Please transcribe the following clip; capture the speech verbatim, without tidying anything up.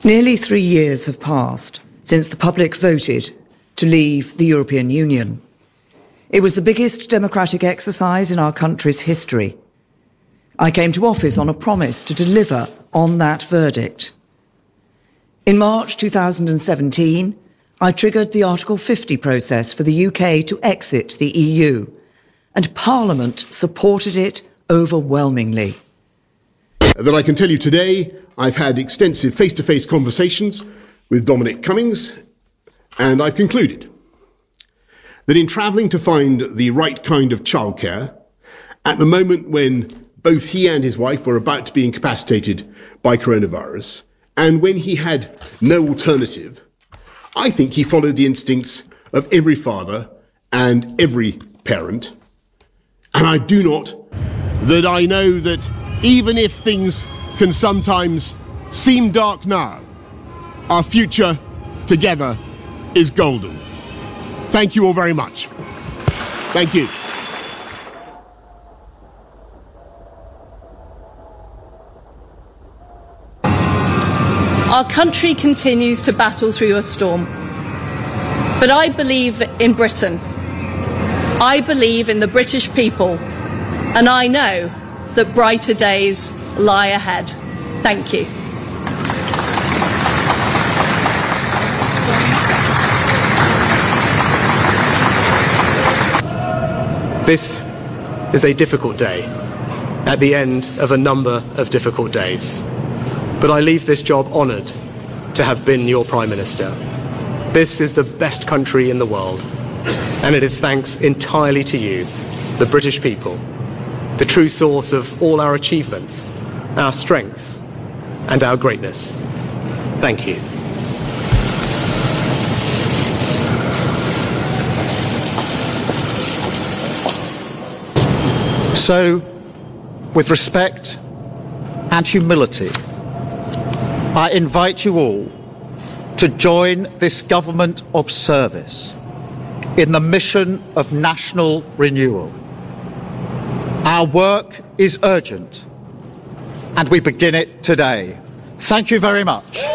Nearly three years have passed since the public voted to leave the European Union. It was the biggest democratic exercise in our country's history. I came to office on a promise to deliver on that verdict. In March two thousand seventeen, I triggered the Article fifty process for the U K to exit the E U, and Parliament supported it overwhelmingly. That I can tell you today, I've had extensive face-to-face conversations with Dominic Cummings, and I've concluded that in travelling to find the right kind of childcare, at the moment when both he and his wife were about to be incapacitated by coronavirus, and when he had no alternative, I think he followed the instincts of every father and every parent. And I do not, that I know that even if things can sometimes seem dark now, our future together is golden. Thank you all very much. Thank you. Our country continues to battle through a storm. But I believe in Britain. I believe in the British people. And I know that brighter days lie ahead. Thank you. This is a difficult day, at the end of a number of difficult days. But I leave this job honoured to have been your Prime Minister. This is the best country in the world, and it is thanks entirely to you, the British people, the true source of all our achievements, our strengths, and our greatness. Thank you. So, with respect and humility, I invite you all to join this government of service in the mission of national renewal. Our work is urgent, and we begin it today. Thank you very much.